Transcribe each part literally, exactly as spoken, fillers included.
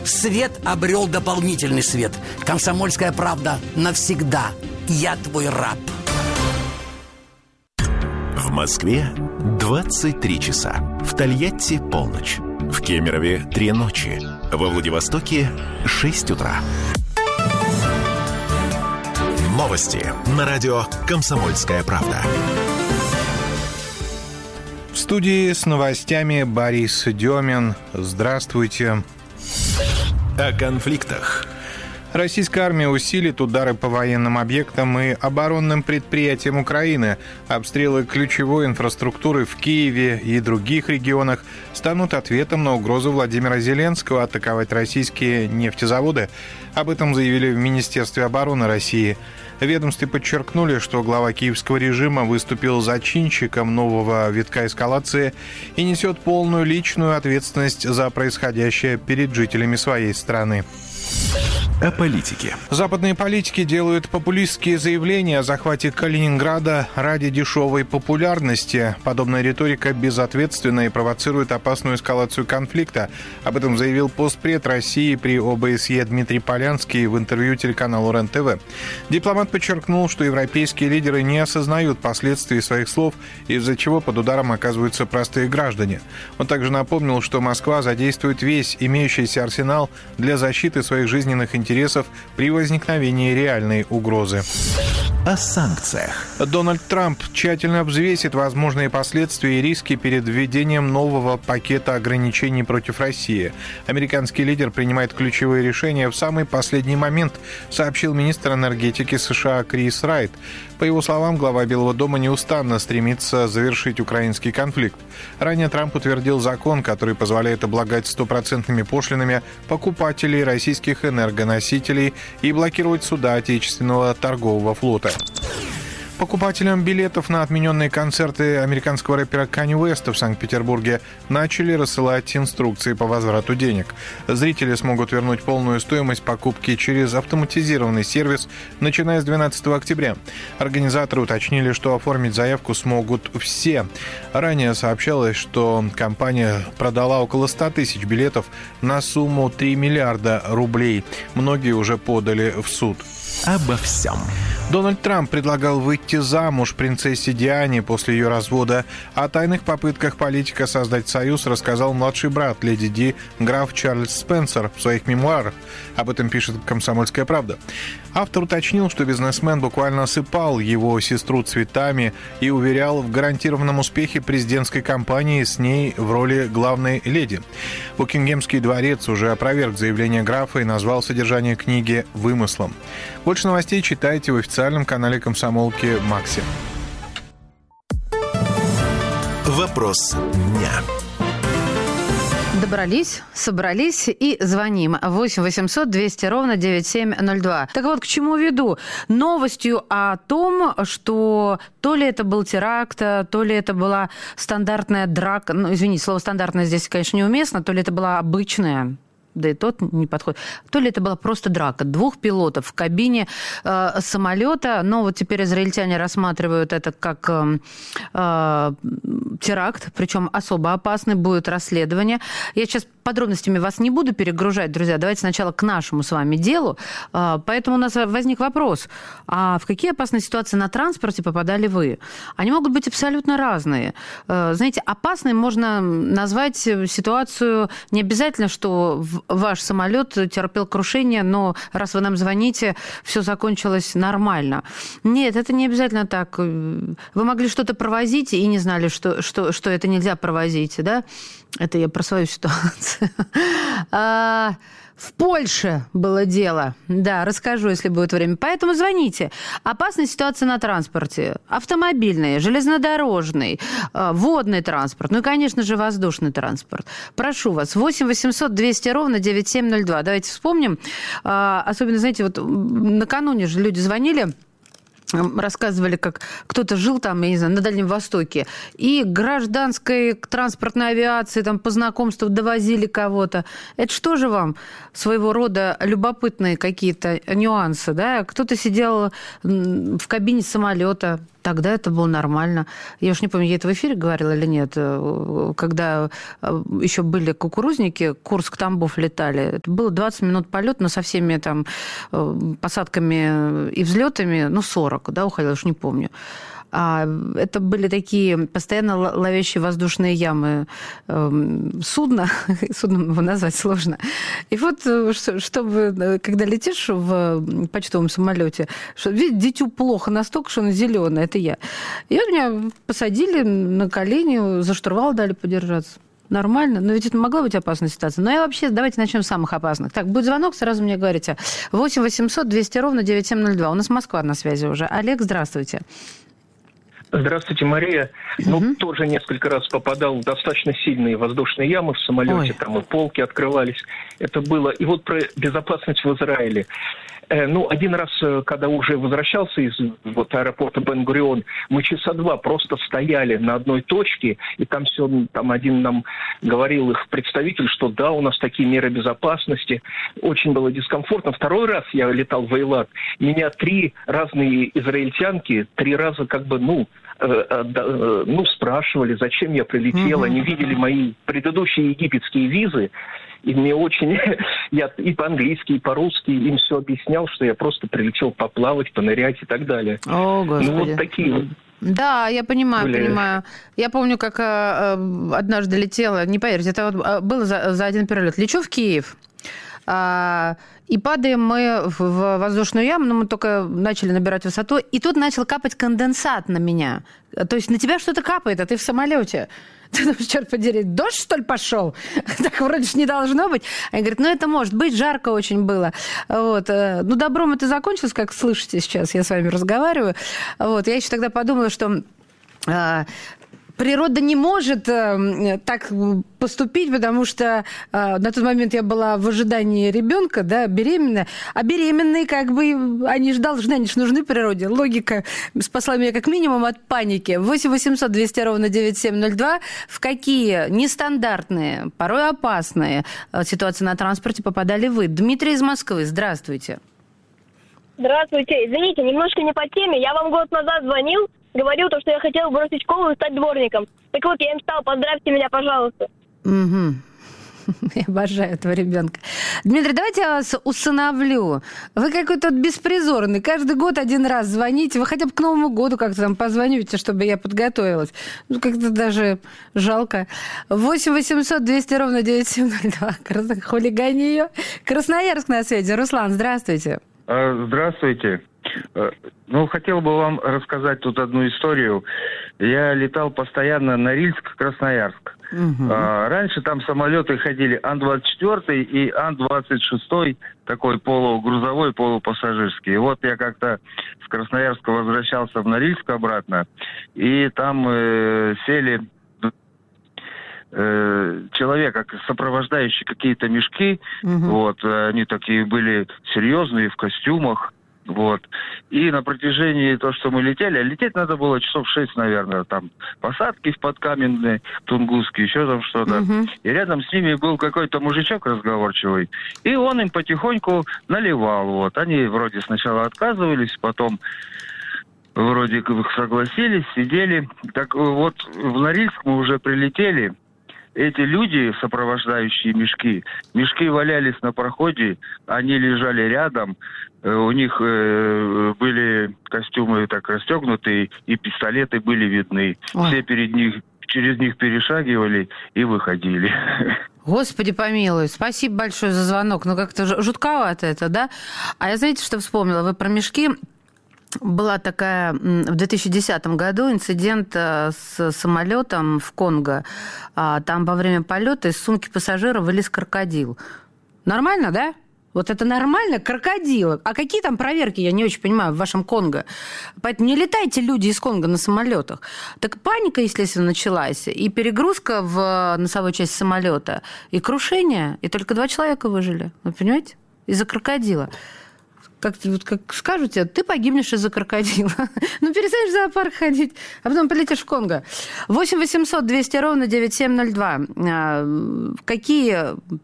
Свет обрел дополнительный свет. «Комсомольская правда» навсегда. Я твой раб. В Москве двадцать три часа. В Тольятти полночь. В Кемерове три ночи. Во Владивостоке шесть утра. Новости на радио «Комсомольская правда». В студии с новостями Борис Демин. Здравствуйте. О конфликтах. Российская армия усилит удары по военным объектам и оборонным предприятиям Украины. Обстрелы ключевой инфраструктуры в Киеве и других регионах станут ответом на угрозу Владимира Зеленского атаковать российские нефтезаводы. Об этом заявили в Министерстве обороны России. В ведомстве подчеркнули, что глава киевского режима выступил зачинщиком нового витка эскалации и несет полную личную ответственность за происходящее перед жителями своей страны. О политике. Западные политики делают популистские заявления о захвате Калининграда ради дешевой популярности. Подобная риторика безответственна и провоцирует опасную эскалацию конфликта. Об этом заявил постпред России при ОБСЕ Дмитрий Полянский в интервью телеканалу РЕН-ТВ. Дипломат подчеркнул, что европейские лидеры не осознают последствий своих слов, из-за чего под ударом оказываются простые граждане. Он также напомнил, что Москва задействует весь имеющийся арсенал для защиты своих жизненных интересов интересов при возникновении реальной угрозы. О санкциях. Дональд Трамп тщательно взвесит возможные последствия и риски перед введением нового пакета ограничений против России. Американский лидер принимает ключевые решения в самый последний момент, сообщил министр энергетики США Крис Райт. По его словам, глава Белого дома неустанно стремится завершить украинский конфликт. Ранее Трамп утвердил закон, который позволяет облагать стопроцентными пошлинами покупателей российских энергоносителей и блокировать суда отечественного торгового флота. Покупателям билетов на отмененные концерты американского рэпера Канье Уэста в Санкт-Петербурге начали рассылать инструкции по возврату денег. Зрители смогут вернуть полную стоимость покупки через автоматизированный сервис, начиная с двенадцатого октября. Организаторы уточнили, что оформить заявку смогут все. Ранее сообщалось, что компания продала около ста тысяч билетов на сумму три миллиарда рублей. Многие уже подали в суд. Обо всем. Дональд Трамп предлагал выйти замуж принцессе Диане после ее развода. О тайных попытках политика создать союз рассказал младший брат леди Ди, граф Чарльз Спенсер, в своих мемуарах. Об этом пишет «Комсомольская правда». Автор уточнил, что бизнесмен буквально осыпал его сестру цветами и уверял в гарантированном успехе президентской кампании с ней в роли главной леди. Букингемский дворец уже опроверг заявление графа и назвал содержание книги вымыслом. Больше новостей читайте в официальном канале «Комсомолки» Макси. Вопрос дня. Добрались, собрались и звоним. восемь восемьсот двести ровно девяносто семь ноль два. Так вот, к чему веду? Новостью о том, что то ли это был теракт, то ли это была стандартная драка. Ну, извините, слово «стандартная» здесь, конечно, неуместно. То ли это была обычная, да и тот не подходит. То ли это была просто драка двух пилотов в кабине э, самолета, но вот теперь израильтяне рассматривают это как э, э, теракт, причем особо опасный, будет расследование. Я сейчас подробностями вас не буду перегружать, друзья. Давайте сначала к нашему с вами делу. Э, поэтому у нас возник вопрос, а в какие опасные ситуации на транспорте попадали вы? Они могут быть абсолютно разные. Э, знаете, опасной можно назвать ситуацию не обязательно, что в ваш самолет терпел крушение, но раз вы нам звоните, все закончилось нормально. Нет, это не обязательно так. Вы могли что-то провозить и не знали, что, что, что это нельзя провозить, да? Это я про свою ситуацию. В Польше было дело. Да, расскажу, если будет время. Поэтому звоните. Опасная ситуация на транспорте. Автомобильный, железнодорожный, водный транспорт. Ну и, конечно же, воздушный транспорт. Прошу вас. восемь восемьсот двести ровно девяносто семь ноль два. Давайте вспомним. Особенно, знаете, вот накануне же люди звонили, рассказывали, как кто-то жил там, я не знаю, на Дальнем Востоке, и гражданской транспортной авиации там по знакомству довозили кого-то. Это что же вам своего рода любопытные какие-то нюансы, да? Кто-то сидел в кабине самолета, Тогда это было нормально. Я уж не помню, я это в эфире говорила или нет. Когда еще были кукурузники, Курск-Тамбов летали, это было двадцать минут полет, но со всеми там посадками и взлетами, ну, сорок, да, уходило, уж не помню. А это были такие постоянно ловящие воздушные ямы судна, судном его назвать сложно. И вот, чтобы, когда летишь в почтовом самолете, что, видите, дитю плохо настолько, что оно зеленое, это я. И вот меня посадили на колени, за штурвал дали подержаться. Нормально, но ведь это могла быть опасная ситуация. Но я вообще, давайте начнем с самых опасных. Так, будет звонок, сразу мне говорите. восемь восемьсот двести ровно девяносто семь ноль два. У нас Москва на связи уже. Олег, здравствуйте. Здравствуйте, Мария. Ну, угу. тоже несколько раз попадал в достаточно сильные воздушные ямы в самолете, Ой. там и полки открывались. Это было. И вот про безопасность в Израиле. Э, ну, один раз, когда уже возвращался из вот, аэропорта Бен-Гурион, мы часа два просто стояли на одной точке, и там все, там один нам говорил их представитель, что да, у нас такие меры безопасности. Очень было дискомфортно. Второй раз я летал в Эйлат, меня три разные израильтянки, три раза как бы, ну, ну, спрашивали, зачем я прилетел. Mm-hmm. Они видели мои предыдущие египетские визы. И мне очень... Я и по-английски, и по-русски им все объяснял, что я просто прилетел поплавать, понырять и так далее. О, Господи. Ну, вот такие вот. Да, я понимаю, Были... понимаю. Я помню, как э, однажды летела, не поверите, это вот было за, за один перелет. Лечу в Киев, э, и падаем мы в, в воздушную яму, но мы только начали набирать высоту, и тут начал капать конденсат на меня. То есть на тебя что-то капает, а ты в самолете. Ты думаешь, черт подери, дождь, что ли, пошел? Так вроде же не должно быть. Они говорят, ну, это может быть, жарко очень было. Вот. Ну, добром это закончилось, как слышите сейчас, я с вами разговариваю. Вот. Я еще тогда подумала, что... Природа не может э, так поступить, потому что э, на тот момент я была в ожидании ребенка, да, беременная. А беременные, как бы, они же должны, они же нужны природе. Логика спасла меня как минимум от паники. восемь восемьсот двести ровно девяносто семь ноль два. В какие нестандартные, порой опасные ситуации на транспорте попадали вы? Дмитрий из Москвы, здравствуйте. Здравствуйте. Извините, немножко не по теме. Я вам год назад звонил. Говорил то, что я хотела бросить школу и стать дворником. Так вот, я им стала, поздравьте меня, пожалуйста. Угу. Я обожаю этого ребенка. Дмитрий, давайте я вас усыновлю. Вы какой-то беспризорный. Каждый год один раз звоните. Вы хотя бы к Новому году как-то там позвоните, чтобы я подготовилась. Ну, как-то даже жалко. восемь восемьсот двести ровно девяносто семь ноль два. Хулигани ее. Красноярск на связи. Руслан, здравствуйте. Здравствуйте. Ну, хотел бы вам рассказать тут одну историю. Я летал постоянно Норильск-Красноярск. Угу. А, раньше там самолеты ходили Ан двадцать четыре и Ан двадцать шесть, такой полугрузовой, полупассажирский. И вот я как-то с Красноярска возвращался в Норильск обратно, и там э, сели э, человека, сопровождающие какие-то мешки. Угу. Вот, они такие были серьезные, в костюмах. Вот. И на протяжении того, что мы летели, а лететь надо было часов шесть, наверное, там посадки в Подкаменной, Тунгусский, еще там что-то. Uh-huh. И рядом с ними был какой-то мужичок разговорчивый, и он им потихоньку наливал. Вот. Они вроде сначала отказывались, потом вроде как согласились, сидели. Так вот, в Норильск мы уже прилетели. Эти люди, сопровождающие мешки, мешки валялись на проходе, они лежали рядом, у них э, были костюмы так расстегнутые, и пистолеты были видны. Ой. Все перед них, через них перешагивали и выходили. Господи помилуй, спасибо большое за звонок. Ну, как-то жутковато это, да? А я, знаете, что вспомнила? Вы про мешки... Была такая в две тысячи десятом году инцидент с самолетом в Конго. Там во время полета из сумки пассажира вылез крокодил. Нормально, да? Вот это нормально? Крокодил. А какие там проверки, я не очень понимаю, в вашем Конго? Поэтому не летайте, люди из Конго, на самолетах. Так паника, естественно, началась. И перегрузка в носовой части самолета, и крушение. И только два человека выжили. Вы понимаете? Из-за крокодила. Как, вот, как скажете, ты погибнешь из-за крокодила. Ну, перестанешь в зоопарк ходить, а потом полетишь в Конго. восемь восемьсот двести ровно девяносто семь ноль два. Какие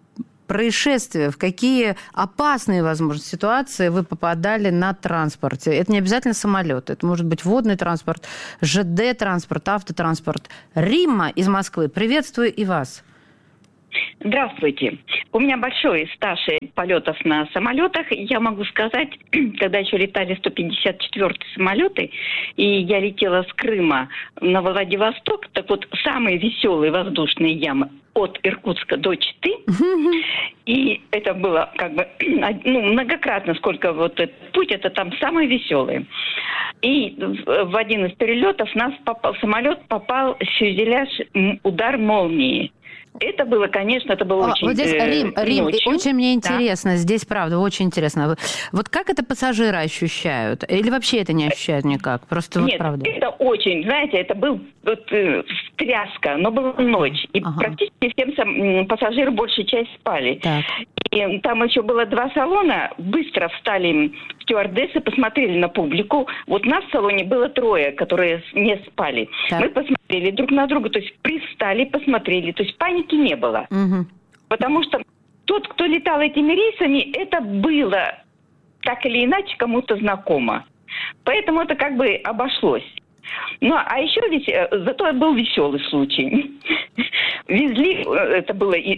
происшествия, в какие опасные, возможно, ситуации вы попадали на транспорте? Это не обязательно самолет, это может быть водный транспорт, ЖД-транспорт, автотранспорт. Римма из Москвы, приветствую и вас. Здравствуйте. У меня большой стаж полетов на самолетах. Я могу сказать, когда еще летали сто пятьдесят четвёртые самолеты, и я летела с Крыма на Владивосток, так вот, самые веселые воздушные ямы от Иркутска до Читы. И это было как бы ну, многократно, сколько вот этот путь, это там самые веселые. И в один из перелетов нас попал, самолет попал в фюзеляж, удар молнии. Это было, конечно, это было О, очень... Вот здесь, э, Рим, Рим, ночью. очень мне интересно, да. Здесь, правда, очень интересно. Вот как это пассажиры ощущают? Или вообще это не ощущают никак? Просто Нет, вот правда. это очень, знаете, это был вот, э, тряска, но была ночь. И ага. практически всем сам, пассажиры большая часть спали. Так. И там еще было два салона, быстро встали стюардессы, посмотрели на публику. Вот нас в салоне было трое, которые не спали. Так. Мы посмотрели друг на друга, то есть пристали, посмотрели, то есть паники не было. Угу. Потому что тот, кто летал этими рейсами, это было так или иначе кому-то знакомо. Поэтому это как бы обошлось. Ну, а еще ведь, зато был веселый случай. Везли, это было рейс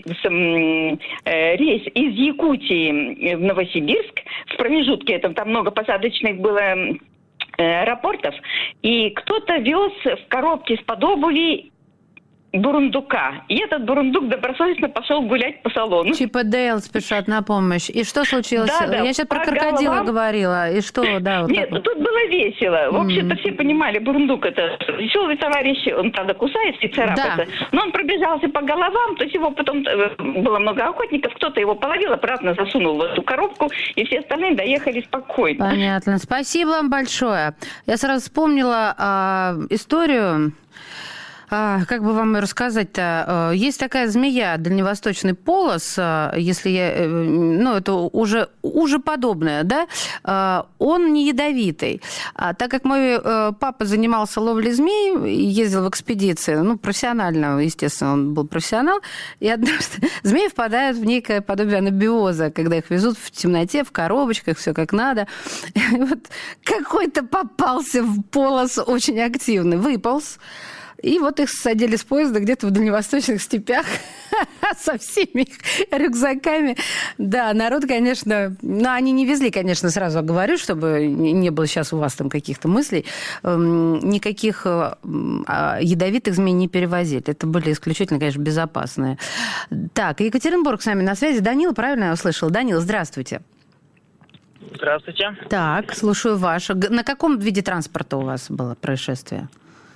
из Якутии в Новосибирск. В промежутке этом там много посадочных было аэропортов. И кто-то вез в коробке из-под обуви бурундука. И этот бурундук добросовестно пошел гулять по салону. Чип и Дейл спешат на помощь. И что случилось? Да, да, я сейчас про крокодила головам... говорила. И что, да, вот Нет, такое. Тут было весело. В общем-то, mm-hmm. все понимали, бурундук это веселый товарищ, он, правда, кусается и царапается. Да. Но он пробежался по головам, то есть его потом было много охотников, кто-то его половил, обратно засунул в эту коробку, и все остальные доехали спокойно. Понятно. Спасибо вам большое. Я сразу вспомнила а, историю. А, как бы вам рассказать-то? Есть такая змея, дальневосточный полос, если я... Ну, это уже, уже подобное, да? Он не ядовитый. А так как мой папа занимался ловлей змей, ездил в экспедиции, ну, профессионально, естественно, он был профессионал, и однажды змеи впадают в некое подобие анабиоза, когда их везут в темноте, в коробочках, все как надо. И вот какой-то попался в полос очень активный, выполз. И вот их садили с поезда где-то в дальневосточных степях со всеми их рюкзаками. Да, народ, конечно... Ну, они не везли, конечно, сразу говорю, чтобы не было сейчас у вас там каких-то мыслей. Никаких ядовитых змей не перевозили. Это были исключительно, конечно, безопасные. Так, Екатеринбург с нами на связи. Данила, правильно я услышала? Данила, здравствуйте. Здравствуйте. Так, слушаю ваше. На каком виде транспорта у вас было происшествие?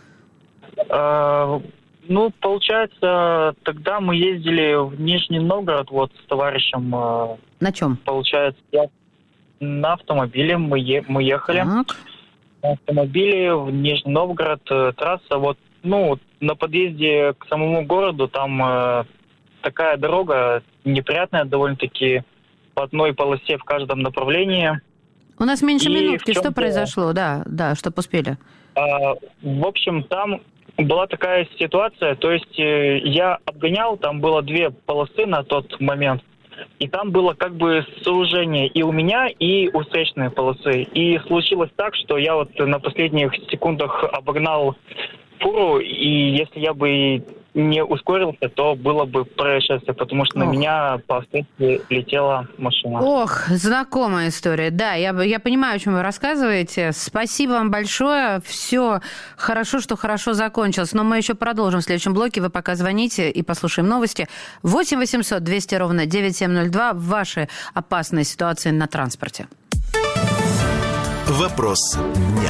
Uh, ну, получается, тогда мы ездили в Нижний Новгород вот с товарищем. Uh, на чем? Получается, я на автомобиле мы, е- мы ехали. Так. На автомобиле в Нижний Новгород, uh, трасса, вот, ну, на подъезде к самому городу, там uh, такая дорога неприятная довольно-таки, по одной полосе в каждом направлении. У нас меньше И минутки, что чем-то... произошло, да, да, что успели? Uh, в общем, там... Была такая ситуация, то есть э, я обгонял, там было две полосы на тот момент, и там было как бы сооружение и у меня, и у встречной полосы. И случилось так, что я вот на последних секундах обогнал фуру, и если я бы не ускорился, то было бы происшествие, потому что Ох. на меня по встрече летела машина. Ох, знакомая история. Да, я, я понимаю, о чем вы рассказываете. Спасибо вам большое. Все хорошо, что хорошо закончилось. Но мы еще продолжим в следующем блоке. Вы пока звоните и послушаем новости. восемь восемьсот двести ровно девять семь ноль два. Ваши опасные ситуации на транспорте. Вопрос дня.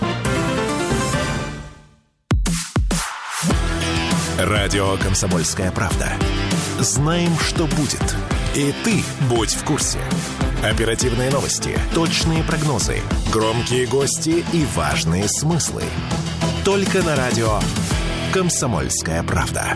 Радио «Комсомольская правда». Знаем, что будет. И ты будь в курсе. Оперативные новости, точные прогнозы, громкие гости и важные смыслы. Только на радио «Комсомольская правда».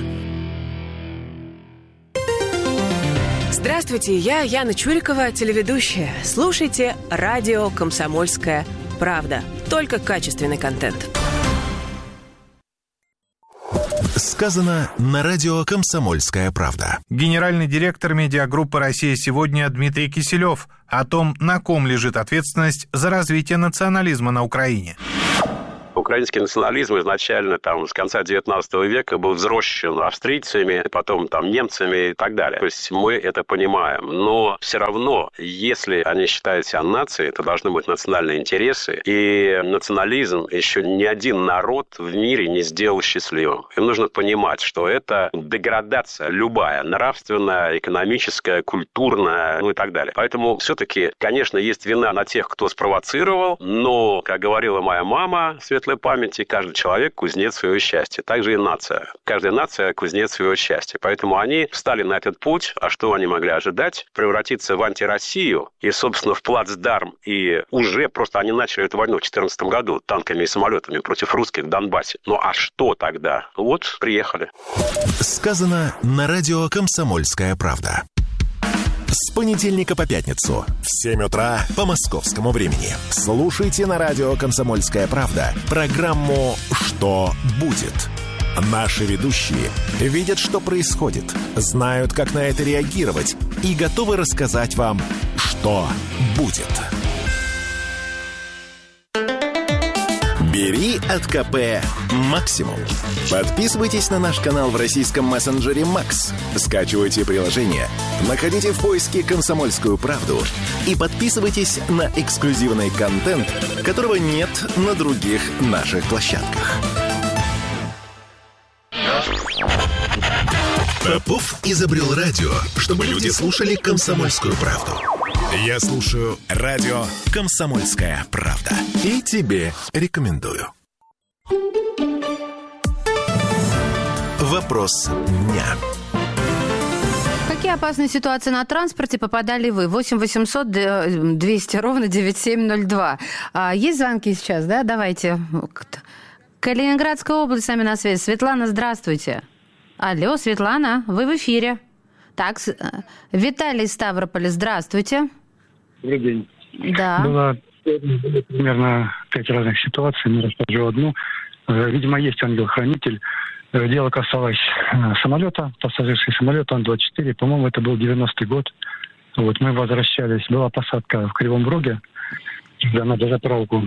Здравствуйте, я Яна Чурикова, телеведущая. Слушайте радио «Комсомольская правда». Только качественный контент. Сказано на радио «Комсомольская правда». Генеральный директор медиагруппы «Россия сегодня» Дмитрий Киселев о том, на ком лежит ответственность за развитие национализма на Украине. Украинский национализм изначально там с конца девятнадцатого века был взрощен австрийцами, потом там немцами и так далее. То есть мы это понимаем. Но все равно, если они считают себя нацией, это должны быть национальные интересы. И национализм еще ни один народ в мире не сделал счастливым. Им нужно понимать, что это деградация любая, нравственная, экономическая, культурная, ну и так далее. Поэтому все-таки, конечно, есть вина на тех, кто спровоцировал, но, как говорила моя мама, светлой памяти, каждый человек кузнец своего счастья. Также и нация. Каждая нация кузнец своего счастья. Поэтому они встали на этот путь. А что они могли ожидать? Превратиться в антироссию и, собственно, в плацдарм. И уже просто они начали эту войну в две тысячи четырнадцатом году танками и самолетами против русских в Донбассе. Ну а что тогда? Вот, приехали. Сказано на радио «Комсомольская правда». С понедельника по пятницу в семь утра по московскому времени. Слушайте на радио «Комсомольская правда» программу «Что будет?». Наши ведущие видят, что происходит, знают, как на это реагировать и готовы рассказать вам, что будет. Бери от ка пэ максимум. Подписывайтесь на наш канал в российском мессенджере Макс. Скачивайте приложение, находите в поиске «Комсомольскую правду» и подписывайтесь на эксклюзивный контент, которого нет на других наших площадках. Попов изобрел радио, чтобы люди слушали «Комсомольскую правду». Я слушаю радио «Комсомольская правда». И тебе рекомендую. Вопрос дня. В какие опасные ситуации на транспорте попадали вы? восемь восемьсот двести ровно девяносто семь ноль два. А, есть звонки сейчас, да? Давайте. Калининградская область с нами на связи. Светлана, здравствуйте. Алло, Светлана, вы в эфире. Так, Виталий из Ставрополя, здравствуйте. Добрый день. Да. Было, было примерно пять разных ситуаций, не расскажу одну. Видимо, есть ангел-хранитель. Дело касалось самолета, пассажирский самолет Ан двадцать четыре. По-моему, это был девяностый год. Вот мы возвращались. Была посадка в Кривом Роге, на дозаправку.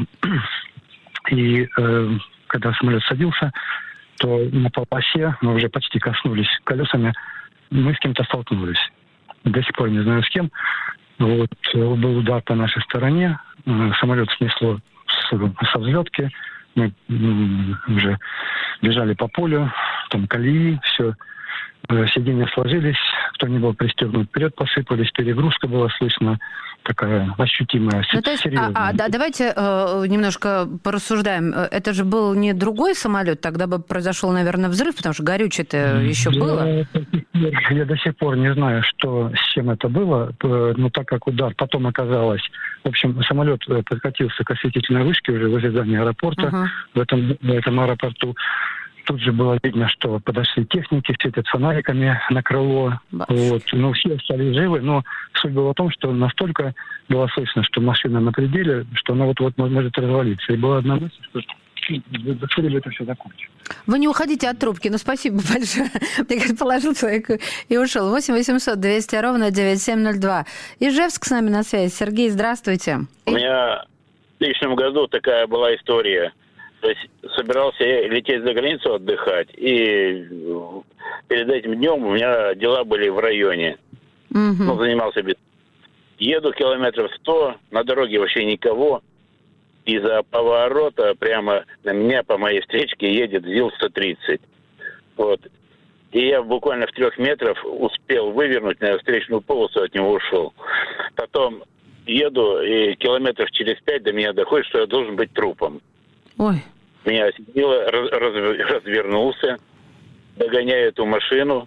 И э, когда самолет садился, то на полосе мы уже почти коснулись колесами. Мы с кем-то столкнулись. До сих пор не знаю с кем. Вот, был удар по нашей стороне. Самолет снесло с, со взлетки. Мы м, уже бежали по полю. Там колеи, все. Сиденья сложились. Кто не был пристегнут, вперед посыпались. Перегрузка была слышно. Такая ощутимая, ну, то есть, а, а, да, давайте э, немножко порассуждаем. Это же был не другой самолет, тогда бы произошел, наверное, взрыв, потому что горючее-то еще я, было. Я до сих пор не знаю, что, с чем это было, но так как удар потом оказалось... В общем, самолет подкатился к осветительной вышке уже возле здания аэропорта. Uh-huh. В, этом, в этом аэропорту. Тут же было видно, что подошли техники, светят фонариками на крыло. Вот. Ну, все стали живы, но суть была в том, что настолько было слышно, что машина на пределе, что она вот-вот может развалиться. И была одна мысль, что быстрее бы это все закончить. Вы не уходите от трубки, ну спасибо большое. Мне кажется, положил человек и ушел. восемь восемьсот двести ровно девяносто семь ноль два. Ижевск с нами на связи. Сергей, здравствуйте. У меня в тысячном году такая была история. То есть собирался лететь за границу отдыхать, и перед этим днем у меня дела были в районе. Mm-hmm. Ну, занимался без... Еду километров сто, на дороге вообще никого. Из-за поворота прямо на меня по моей встречке едет ЗИЛ сто тридцать. Вот. И я буквально в трех метрах успел вывернуть на встречную полосу, от него ушел. Потом еду, и километров через пять до меня доходит, что я должен быть трупом. Ой. Меня осенило, раз, раз, развернулся, догоняю эту машину,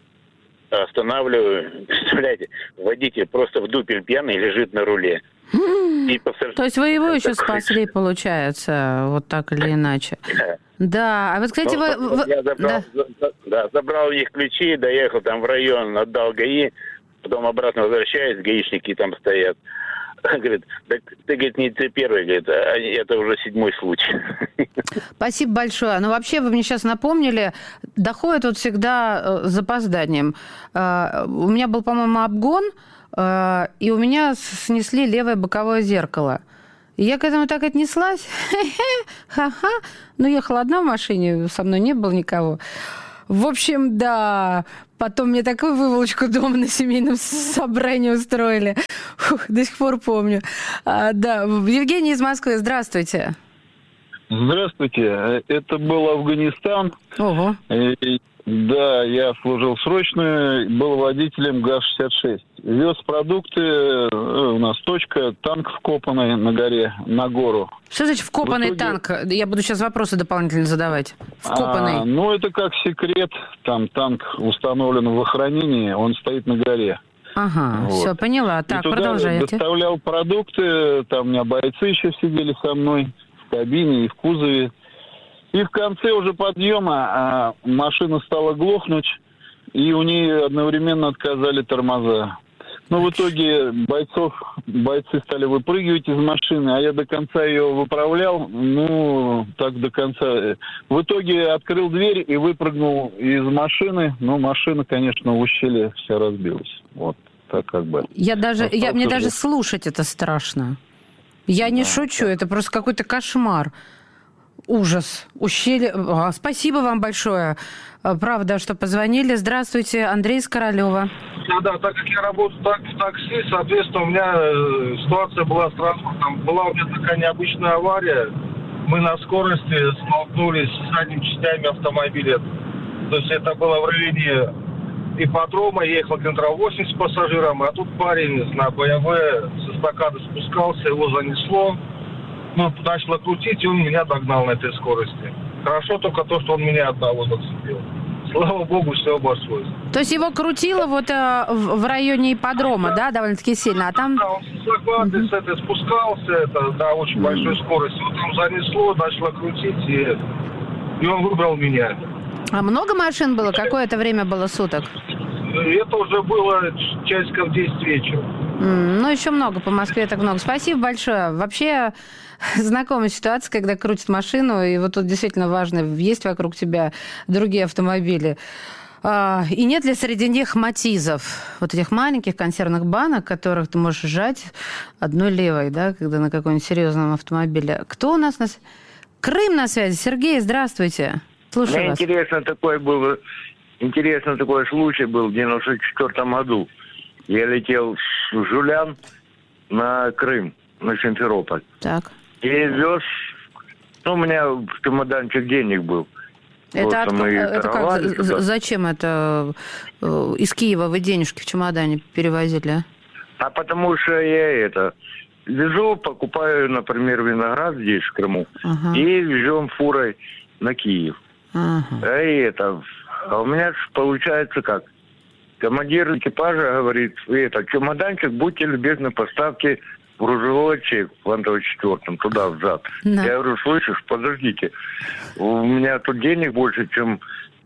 останавливаю. Представляете, водитель просто в дупель пьяный лежит на руле. И пассажир... То есть вы его еще спасли, получается, вот так или иначе. Да. Да, а вот, кстати, ну, вы... Я забрал, да. За, да, забрал у них ключи, доехал там в район, отдал ГАИ, потом обратно возвращаюсь, гаишники там стоят. Говорит, так ты, говорит, не ты первый, говорит, а это уже седьмой случай. Спасибо большое. Ну, вообще, вы мне сейчас напомнили, доходит вот всегда с запозданием. У меня был, по-моему, обгон, и у меня снесли левое боковое зеркало. И я к этому так отнеслась. Ха-ха. Ну, ехала одна в машине, со мной не было никого. В общем, да, потом мне такую выволочку дома на семейном собрании устроили. Фух, до сих пор помню. А, да, Евгений из Москвы, здравствуйте. Здравствуйте, это был Афганистан. Ого. И, да, я служил срочно, был водителем ГАЗ шестьдесят шесть. Вез продукты, у нас точка, танк вкопанный на горе, на гору. Что значит вкопанный в итоге... танк? Я буду сейчас вопросы дополнительно задавать. Вкопанный. А, ну, это как секрет. Там танк установлен в охранении, он стоит на горе. Ага, вот. Все, поняла. Так, и туда продолжайте. Доставлял продукты, там у меня бойцы еще сидели со мной в кабине и в кузове. И в конце уже подъема а, машина стала глохнуть, и у нее одновременно отказали тормоза. Но в итоге бойцов, бойцы стали выпрыгивать из машины, а я до конца ее выправлял, ну, так до конца. В итоге открыл дверь и выпрыгнул из машины, но машина, конечно, в ущелье вся разбилась. Вот, так как бы. Я даже, я, мне даже слушать это страшно. Я не да, шучу, так. Это просто какой-то кошмар. Ужас. Ущелье. А, спасибо вам большое. Правда, что позвонили. Здравствуйте, Андрей из Королева. Да, да, так как я работаю так, в такси, соответственно, у меня э, ситуация была с транспортом. Была у меня такая необычная авария. Мы на скорости столкнулись с задними частями автомобиля. То есть это было в районе ипподрома, ехал километров восемьдесят с пассажиром, а тут парень на бэ эм вэ с эстакады спускался, его занесло. Ну, начало крутить, и он меня догнал на этой скорости. Хорошо только то, что он меня одного зацепил. Слава богу, все обошлось. То есть его крутило вот э, в, в районе ипподрома, да, да, довольно-таки сильно, а там... Да, он с эстакады mm-hmm. с этой спускался, это, да, очень mm-hmm. большой скорости. Вот там занесло, начало крутить, и, и он выбрал меня. А много машин было? Какое это время было суток? Это уже было часиков десять вечера. Mm, ну, еще много, по Москве так много. Спасибо большое. Вообще, знакомая ситуация, когда крутят машину, и вот тут действительно важно, есть вокруг тебя другие автомобили. А, и нет ли среди них матизов, вот этих маленьких консервных банок, которых ты можешь сжать одной левой, да, когда на каком-нибудь серьезном автомобиле. Кто у нас на... Крым на связи. Сергей, здравствуйте. Слушаю Мне вас. интересно такой был... Интересно такой случай был в девяносто четвёртом году. Я летел с Жулян на Крым, на Симферополь. Так. И вез... Ну, у меня в чемоданчик денег был. Это, от... это как? Туда. Зачем это? Из Киева вы денежки в чемодане перевозили? А потому что я это... Везу, покупаю, например, виноград здесь, в Крыму. Ага. И везем фурой на Киев. Ага. И это... А у меня получается как? Командир экипажа говорит, это, чемоданчик, будьте любезны, поставьте в грузовой отсек в Антово четвёртом, туда, взад. Да. Я говорю, слышишь, подождите, у меня тут денег больше, чем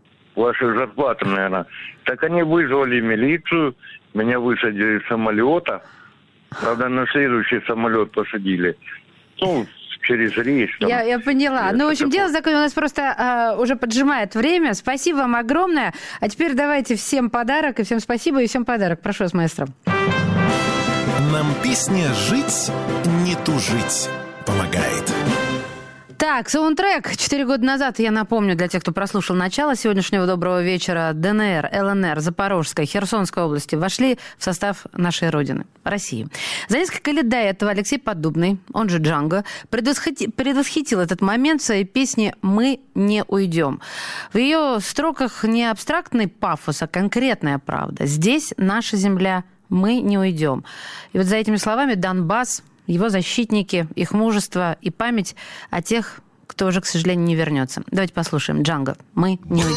ваших зарплат, наверное. Так они вызвали милицию, меня высадили с самолета, правда, на следующий самолет посадили. Ну, через рейс. Там, я, я поняла. Ну, в общем, дело закончилось. У нас просто а, уже поджимает время. Спасибо вам огромное. А теперь давайте всем подарок. И всем спасибо, и всем подарок. Прошу вас, маэстро. Нам песня «Жить, не тужить» помогает. Так, саундтрек. Четыре года назад, я напомню, для тех, кто прослушал начало сегодняшнего доброго вечера, ДНР, ЛНР, Запорожской, Херсонской области вошли в состав нашей Родины, России. За несколько лет до этого Алексей Поддубный, он же Джанго, предвосхитил, предвосхитил этот момент в своей песне «Мы не уйдем». В ее строках не абстрактный пафос, а конкретная правда. Здесь наша земля, мы не уйдем. И вот за этими словами Донбасс, его защитники, их мужество и память о тех, кто уже, к сожалению, не вернется. Давайте послушаем Джанго. Мы не уйдем.